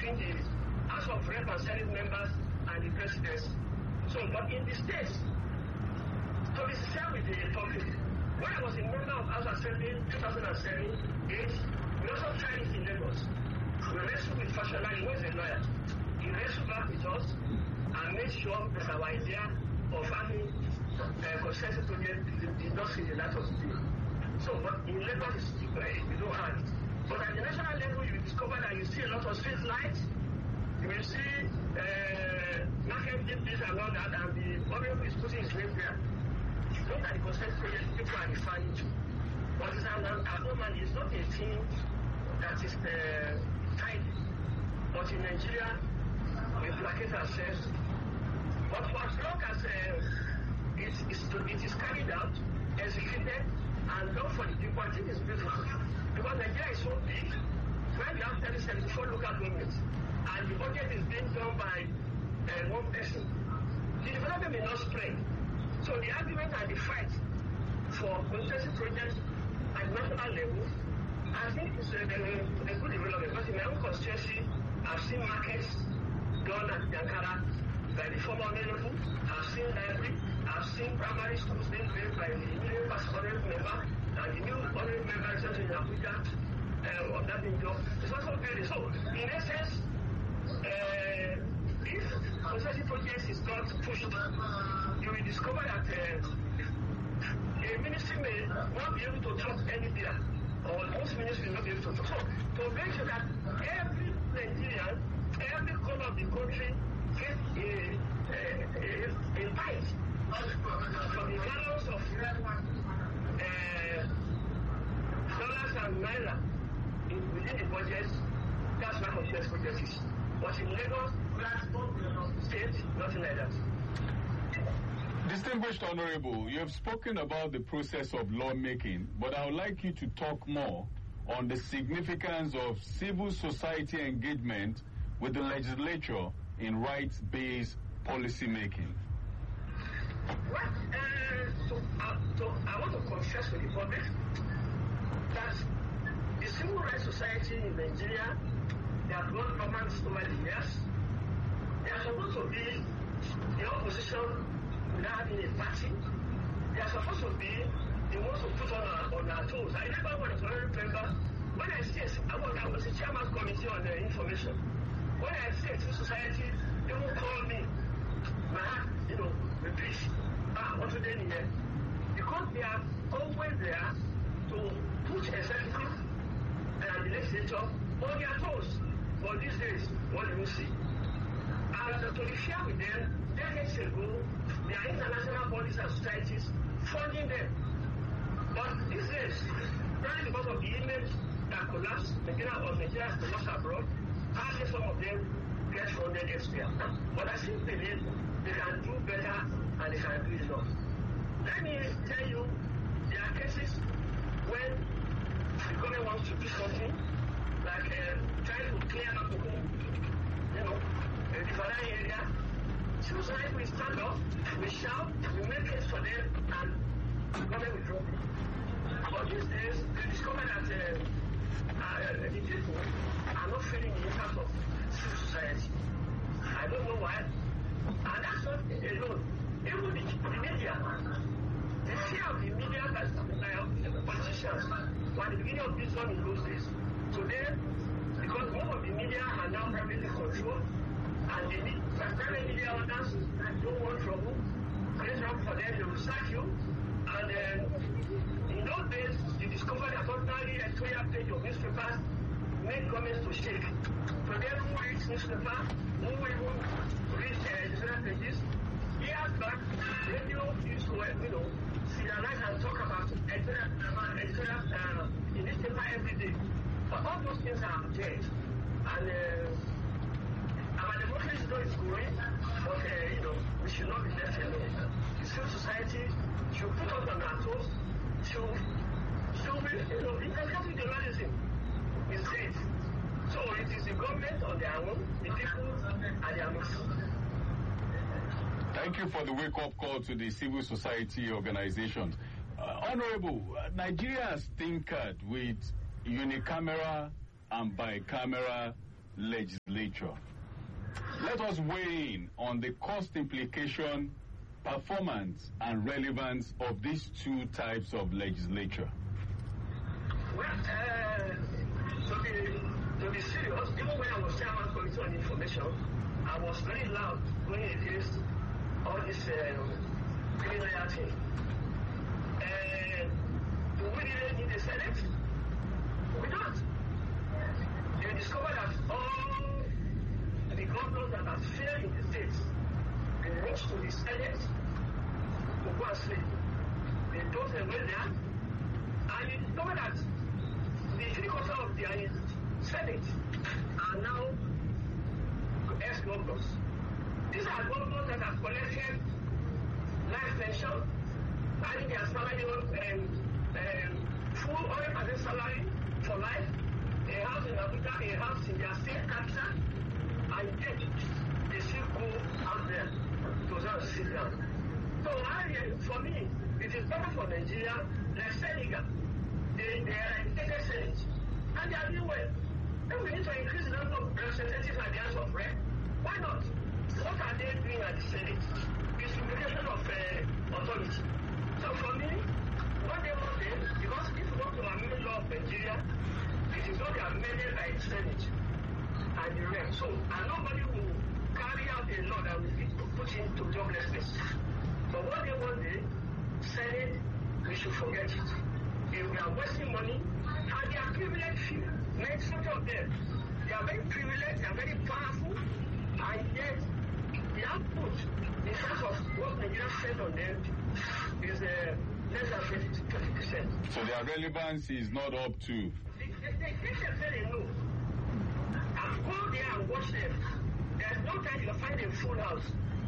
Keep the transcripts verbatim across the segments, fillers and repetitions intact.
between the House of Rep and Senate members and the presidency. So, but in the states, to be sincere with the public, when I was a member of House Assembly in two thousand seven, eight, we also tried it in Lagos. We wrestled with Fashola, he was a lawyer. He wrestled back with us and made sure that our idea of having a consensus project did not see the light of the day. So, but in Lagos, it's, uh, you don't have it. But at the national level, you discover that you see a lot of street lights. You will see uh, market this and all that, and the honorable is putting his name there. Look at the consent project people are referring to. But it's an anomaly, it's not a thing that is uh, tidy. But in Nigeria, we placate ourselves. But for as long as uh, it, is to, it is carried out, executed, and done for the people, I think it's beautiful. Because Nigeria is so big, when you have seventy-four local governments, and the budget is being done by uh, one person, the development may not spread. So the argument and the fight for consensus projects at national level, I think it's a, a, a good development. Because in my own constituency, I've seen markets done at Yankara by the former honorable, I've seen library, I've seen primary schools being built by the new past honorable member, and the new honorable member is in Abuja uh, of that job. It's also building. So, in essence, uh, if consensus projects is not pushed, you will discover that uh, a ministry may not be able to trust any bidder, or most ministries will not be able to trust. So, to make sure that every Nigerian, every corner of the country get a, a, a, a bite from the gallons of uh, dollars and naira in, within the budget, that's why consensus project is. But in Lagos, state, nothing like that. Distinguished Honorable, you have spoken about the process of lawmaking, but I would like you to talk more on the significance of civil society engagement with the legislature in rights-based policy making. Well, uh, so, uh, so I want to confess to the public that the civil rights society in Nigeria, they have grown permanent over the years. They are supposed to be the opposition without having a party. They are supposed to be the ones who put on our, on our toes. I remember when I was a member, when I see, I was, I was a chairman's committee on the information. When I see a civil society, they will call me, my heart, you know, the peace. Ah, what do they need? Because they are always there to put executive and the legislature on their toes. But these days, what do you see? And to be fair with them, decades ago, there are international bodies and societies funding them. But these days, probably because of the image that collapsed, Nigeria or Nigeria has collapsed abroad, hardly some of them get funded elsewhere. But I still believe they can do better and they can do enough. Let me tell you, there are cases when the government wants to do something, like uh, trying to clear up the home, you know, uh, the Varane area. Civil society will stand up, we shout, we make case for them, and the government will drop it. But these days, they discover that uh, uh, the people are not feeling the impact of civil society. I don't know why. And that's not alone. Even the, the media, the fear of the media that uh, the politicians were at the beginning of this one in those days. Today, because most of the media are now privately controlled, and the private media owners don't want trouble, create trouble for them, they will sack you. And uh, in those days, you discover that ordinary editorial page of newspapers make comments to shake. Today, who reads newspaper, who even reads uh, editorial pages? Years back, radio used to, uh, you know, serialize and talk about editorial, uh, editorial uh, in newspaper every day. But all those things are dead. And uh, our democracy though is growing, but uh, you know, we should not be left alone. The civil society should put us on our toes, should, should be, you know, integrative journalism is great. So it is the government on their own, the people at their mercy. Thank you for the wake-up call to the civil society organizations. Uh, Honorable, uh, Nigeria has tinkered with unicameral and bicameral legislature. Let us weigh in on the cost implication, performance, and relevance of these two types of legislature. Well, uh, to be, to be serious, even when I was chairman of Committee on Information, I was very loud going against all this um, criminal thing. And do we really need a Senate? We don't. They discovered that all the governors that have failed in the states, they rushed to the Senate to go and sleep. They told them where they are, and they discovered that the three quarters of the Senate are now ex-governors. These are governors that have collected life pension, adding their salary on um, um, full one hundred percent salary for life, a house in Abuja, a house in their state capital, and yet they still go out there to just sit down. So I, for me, it is better for Nigeria, like Senegal. They, they are in the Senate, and they are doing well. Then we need to increase the number of representatives at the House of Rep. Why not? What are they doing at the Senate? It's duplication of uh, authority. So for me, one day, one day, because if you want to amend the law of Nigeria, it is not amended by the Senate and the Rep. So, and nobody will carry out a law that will put into joblessness. But one day, one day, Senate, we should forget it. If we are wasting money, and they are privileged few, majority of them, they are very privileged, they are very powerful, and yet the output in terms of what Nigeria spent on them is uh, less than twenty percent. So their relevance is not up to. They, they, they, they can say they know. And go there and watch them. There's no time you'll find a full house.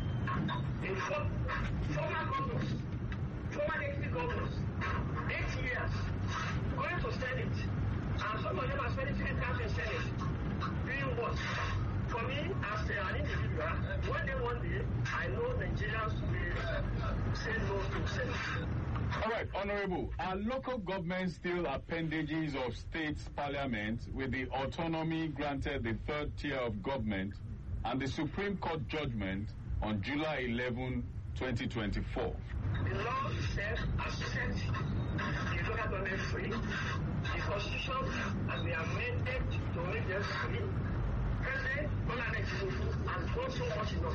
In for, former governors, former deputy governors, eight years, going to Senate, and some of them are spending three times in Senate. Doing what? For me, as an individual, one day, one day, I know Nigerians will say no to Senate. All right, Honorable, are local governments still appendages of states' parliament with the autonomy granted the third tier of government and the Supreme Court judgment on July eleventh, twenty twenty-four? The law says accept the local government free. The Constitution has been amended to make them free. President Bola Ahmed Tinubu has done so much enough.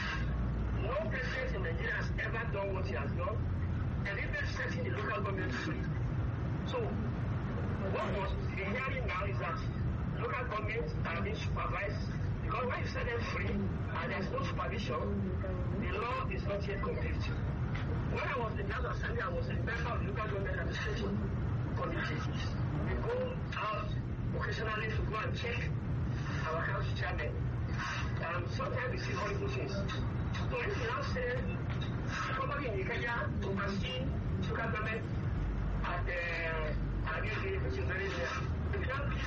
No president in Nigeria has ever done what he has done, and even setting the local government free. So, what was the hearing now is that local governments are being supervised, because when you set them free and there's no supervision, the law is not yet complete. When I was in the National Assembly, I was a member of the local government administration committee. We go out occasionally to go and check our council chairman. Um, sometimes we see horrible things. So if you now say somebody in Ikeja oversee local government at the Agege, which is very near, the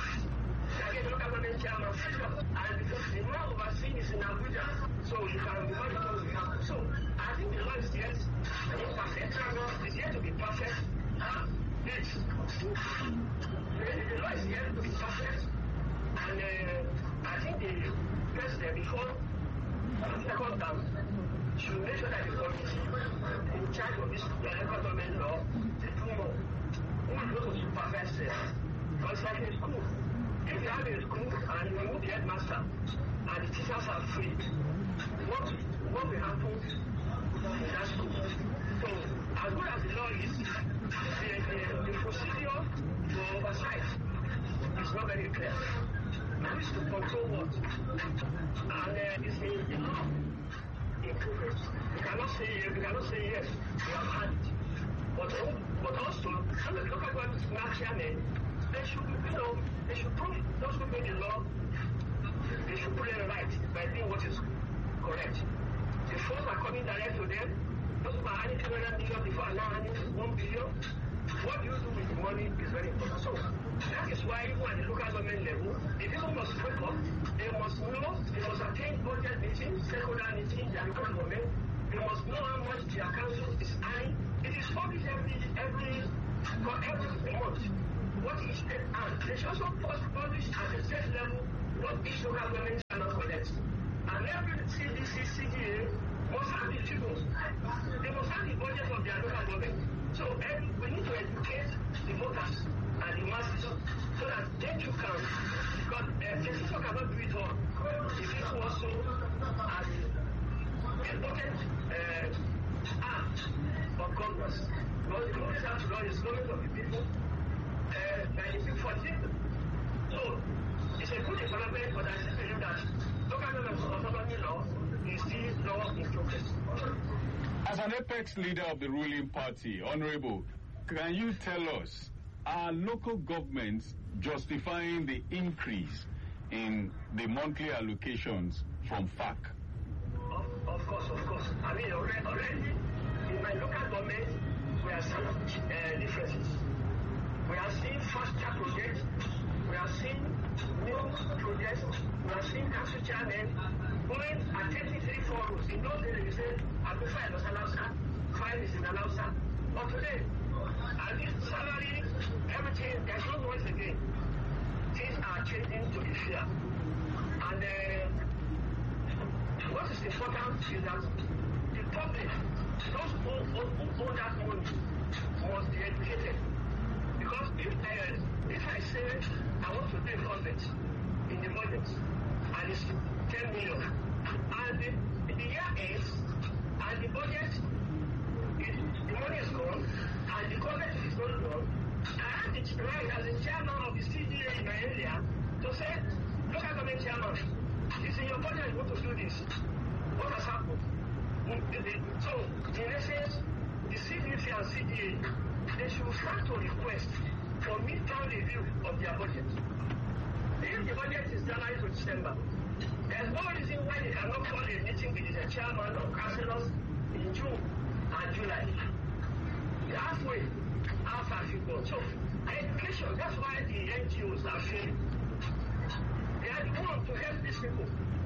Agege local government chairman, and because the man overseeing is in Abuja, so you can monitor what will happen. So I think the law is yet imperfect. It's yet to be perfect. Huh? It's, the law is yet to be perfect. And uh, I think the president, before the second term, should make sure that the committee in charge of this local government law, they do more. Who will go to supervise it? Because it's like in school. If you have a school and you remove the headmaster and the teachers are free, what, what will happen in that school? So, as good as the law is, the, the, the procedure for oversight is not very clear. Who is to control what? And uh, it's in the law. Improvement. We cannot say we cannot say yes, we have had it. But, but also, some of the local governments nationally, they should, you know, they should prove those who made the law, they should put it right by doing what is correct. The funds are coming direct to them. Those who are earning two hundred million before are now earning one billion. What do you do with the money is very important. So that is why even at the local government level, the people must wake up. They must know, they must attend budget meetings, stakeholder meetings, their local government. They must know how much their council is earning. It is published every every for every month. What each state earns. They should also publish at the state level what each local government cannot collect. And every C D C, C D A must have the figures. They must have the budget of their local government. So every, we need to educate the voters and the masses so that they too can. Because uh, the system cannot do it all. The people also as a budget uh, act of Congress. Because the government has to run is government of the people, uh, by the people for the people. So it's a good development, but I still believe that local government autonomy law is still law in progress. As an apex leader of the ruling party, Honorable, can you tell us, are local governments justifying the increase in the monthly allocations from F A C? Of, of course, of course. I mean, already, already in my local government, we are seeing uh, differences. We are seeing fast-track projects. We are seeing new projects. We are seeing council chairmen going at twenty-three forums. In those days, we say, I prefer Los Alausa, five is in Alausa. But today, at this salary, everything, there's no noise again. Things are changing to be fair. And uh, what is important is that the public, those who, who, who own that money, must be educated. Because if, uh, if I say I want to pay convent in the budget, and it's ten million, and the, the year ends, and the budget, is, the money is gone, and the convent is not gone, I have the right as a chairman of the C D A in my area to say, local government chairman, it's in your budget you want to do this. What has happened? So, in essence, the C D C and C D A, they should start to request for mid-term review of their budget. If the budget is January to December, there's no reason why they cannot call a meeting with the chairman or councillors in June and July. Halfway, how far you go. So, education, that's why the N G Os are failing. They are the ones to help these people.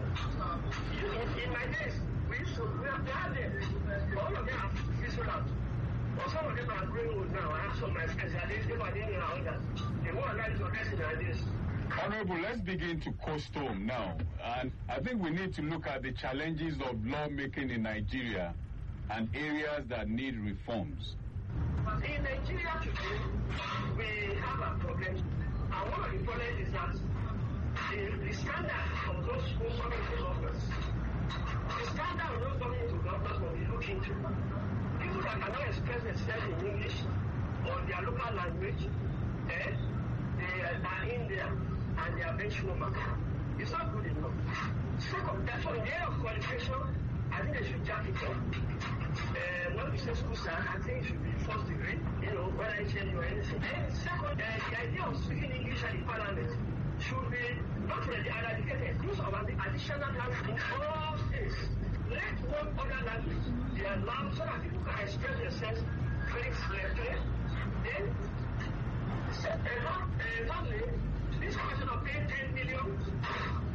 In, in my days, we used to, we have had them. All of them are fizzled out. But some of them are growing old now. I have some of my friends, they are doing around that. They won't like to rest in ideas. Honorable, let's begin to coast home now. And I think we need to look at the challenges of lawmaking in Nigeria and areas that need reforms. In Nigeria today, we have a problem. And one of the problems is that the, the standard of those who come into government, the standard of those coming into government will be looked into. People that cannot express themselves in English or their local language, eh, they are in there and they are benchwoman. It's not good enough. Second, that's on the area of qualification, I think they should jack it up. Uh, when we say school start, I think it should be first degree, you know, whether it's any or anything. And second, uh, the idea of speaking English at the parliament should be not really eradicated. Use of the additional language in all states. Let one other language be allowed so that people can express themselves very clearly. Then, uh, not, uh, not this question of paying ten million